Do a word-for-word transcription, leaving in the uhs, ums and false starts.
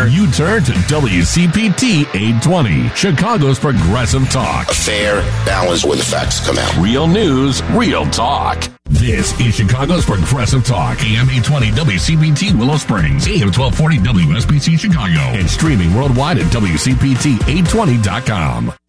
corner, you turn to W C P T eight twenty, Chicago's progressive talk. A fair balance where the facts come out. Real news, real talk. This is Chicago's progressive talk. A M eight twenty W C P T Willow Springs, A M twelve forty W S B C Chicago, and streaming worldwide at W C P T eight twenty dot com.